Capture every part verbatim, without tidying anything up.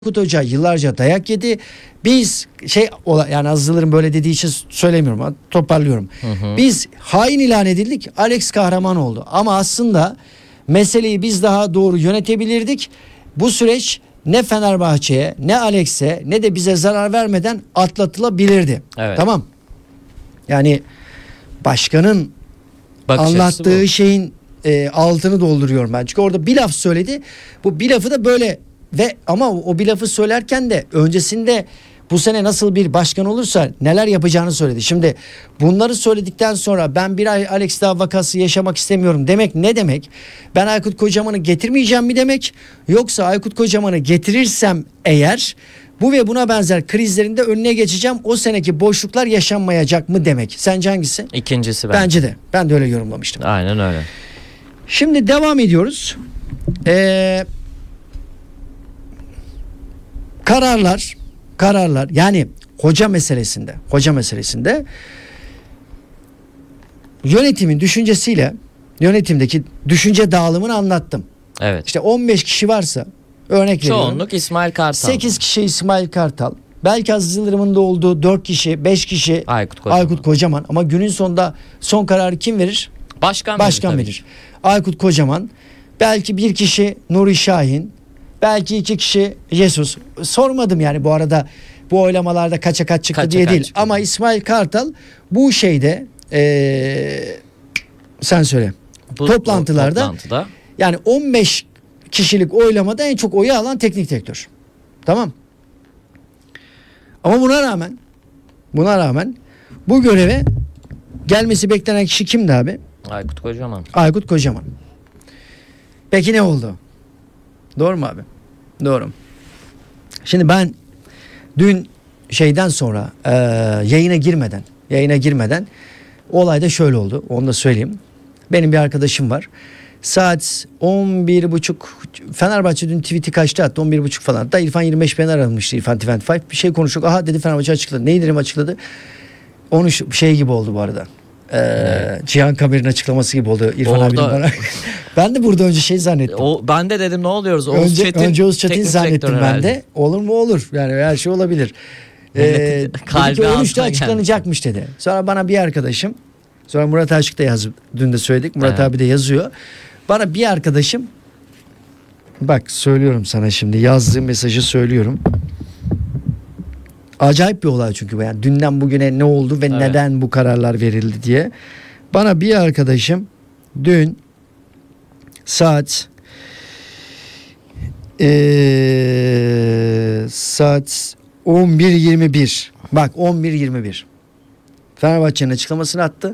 Aykut Hoca yıllarca dayak yedi. Biz şey yani Azizlerin böyle dediği için söylemiyorum ama toparlıyorum. Hı hı. Biz hain ilan edildik. Alex kahraman oldu. Ama aslında meseleyi biz daha doğru yönetebilirdik. Bu süreç ne Fenerbahçe'ye, ne Alex'e, ne de bize zarar vermeden atlatılabilirdi. Evet. Tamam. Yani başkanın Bakış anlattığı şeyin e, altını dolduruyorum ben. Çünkü orada bir laf söyledi. Bu bir lafı da böyle ve ama o bir lafı söylerken de öncesinde bu sene nasıl bir başkan olursa neler yapacağını söyledi. Şimdi bunları söyledikten sonra ben bir ay Alex daha vakası yaşamak istemiyorum demek ne demek? Ben Aykut Kocaman'ı getirmeyeceğim mi demek? Yoksa Aykut Kocaman'ı getirirsem eğer bu ve buna benzer krizlerinde önüne geçeceğim, o seneki boşluklar yaşanmayacak mı demek? Sence hangisi? İkincisi bence. Bence de. Ben de öyle yorumlamıştım. Aynen öyle. Şimdi devam ediyoruz. Eee Kararlar, kararlar yani hoca meselesinde, hoca meselesinde yönetimin düşüncesiyle yönetimdeki düşünce dağılımını anlattım. Evet. İşte on beş kişi varsa örnek veriyorum. Çoğunluk İsmail Kartal. sekiz kişi İsmail Kartal. Belki Aziz Yıldırım'ın da olduğu dört kişi, beş kişi Aykut Kocaman. Aykut Kocaman. Ama günün sonunda son kararı kim verir? Başkan, Başkan verir. verir. Aykut Kocaman. Belki bir kişi Nuri Şahin. Belki iki kişi Jesus. Sormadım yani bu arada bu oylamalarda kaça kaç çıktı Kaça diye kaç değil. çıktı. Ama İsmail Kartal bu şeyde ee, sen söyle. Bu, toplantılarda bu toplantıda yani on beş kişilik oylamada en çok oyu alan teknik direktör. Tamam. Ama buna rağmen buna rağmen bu göreve gelmesi beklenen kişi kimdi abi? Aykut Kocaman. Aykut Kocaman. Peki ne oldu? Doğru mu abi? Doğru. Şimdi ben dün şeyden sonra e, yayına girmeden yayına girmeden olayda şöyle oldu. Onu da söyleyeyim. Benim bir arkadaşım var. Saat on bir buçuk Fenerbahçe dün tweet'i kaçtı attı? on bir buçuk falan. Hatta İrfan yirmi beş beni aramıştı. İrfan yirmi beş bir şey konuştuk. Aha dedi Fenerbahçe açıkladı. Neyi dedim açıkladı? Onu şey gibi oldu bu arada. Ee, evet. Cihan Kamer'in açıklaması gibi oldu İrfan Orada... abinin bana. Ben de burada önce şey zannettim. O, ben de dedim ne oluyoruz? Oğuz önce, Çetin, önce Oğuz Çetin zannettim ben herhalde. de. Olur mu olur. Yani her şey olabilir. Ee, dedi ki on üçte açıklanacakmış dedi. Sonra bana bir arkadaşım, sonra Murat Aşık da yazdı. Dün de söyledik. Murat evet. abi de yazıyor. Bana bir arkadaşım, bak söylüyorum sana şimdi yazdığım mesajı söylüyorum. Acayip bir olay çünkü bu. Yani dünden bugüne ne oldu ve evet. neden bu kararlar verildi diye. Bana bir arkadaşım dün saat ee, saat on bir yirmi bir bak on bir yirmi bir Fenerbahçe'nin açıklamasını attı.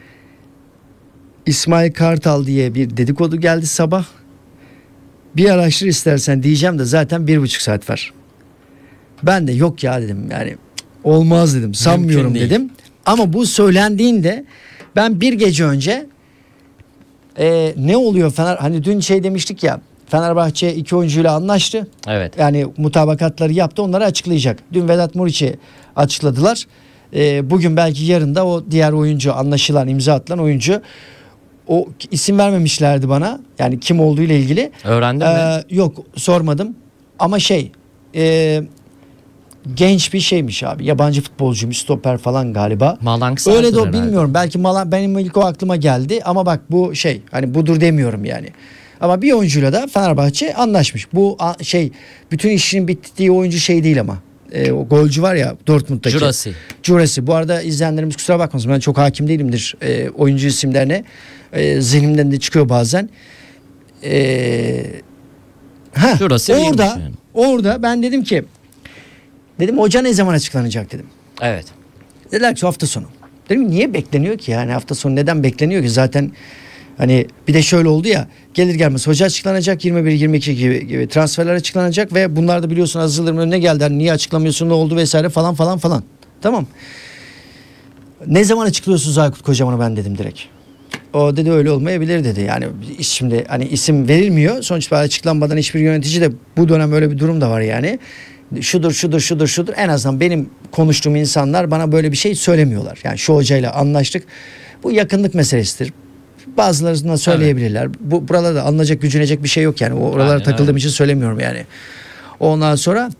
İsmail Kartal diye bir dedikodu geldi sabah. Bir araştır istersen diyeceğim de zaten bir buçuk saat var. Ben de yok ya dedim, yani olmaz dedim, sanmıyorum dedim. Ama bu söylendiğinde ben bir gece önce e, ne oluyor Fener, hani dün şey demiştik ya, Fenerbahçe iki oyuncuyla anlaştı. Evet. Yani mutabakatları yaptı, onları açıklayacak. Dün Vedat Muriç'i açıkladılar. E, bugün belki yarın da o diğer oyuncu, anlaşılan imza atılan oyuncu, o isim vermemişlerdi bana. Yani kim olduğu ile ilgili. Öğrendin ee, mi? Yok sormadım. Ama şey e, genç bir şeymiş abi. Yabancı futbolcuymuş, stoper falan galiba. Malang öyle de o herhalde. bilmiyorum. Belki Malang, benim ilk o aklıma geldi. Ama bak bu şey, hani budur demiyorum yani. Ama bir oyuncuyla da Fenerbahçe anlaşmış. Bu şey, bütün işin bittiği oyuncu şey değil ama. E, o golcü var ya Dortmund'daki. Jurasi. Jurasi. Bu arada izleyenlerimiz kusura bakmasın, ben çok hakim değilimdir e, oyuncu isimlerine. E, zihnimden de çıkıyor bazen. E, ha, Jurasi orada yani. orada ben dedim ki, dedim hoca ne zaman açıklanacak dedim. Evet. Dediler ki hafta sonu. Dedim niye bekleniyor ki, yani hafta sonu neden bekleniyor ki, zaten hani bir de şöyle oldu ya, gelir gelmez hoca açıklanacak, yirmi bir yirmi iki gibi, gibi transferler açıklanacak ve bunlar da biliyorsun Aziz Yıldırım'ın önüne geldi, hani niye açıklamıyorsun, ne oldu vesaire falan falan falan. Tamam. Ne zaman açıklıyorsunuz Aykut Kocaman'ı, ben dedim direkt. O dedi öyle olmayabilir dedi. Yani şimdi hani isim verilmiyor. Sonuçta açıklanmadan hiçbir yönetici de, bu dönem öyle bir durum da var yani. Şudur şudur şudur şudur. En azından benim konuştuğum insanlar bana böyle bir şey söylemiyorlar. Yani şu hocayla anlaştık. Bu yakınlık meselesidir. Bazılarına söyleyebilirler. Evet. Bu buralarda alınacak, gücünecek bir şey yok yani. Oralara takıldığım için söylemiyorum yani. Ondan sonra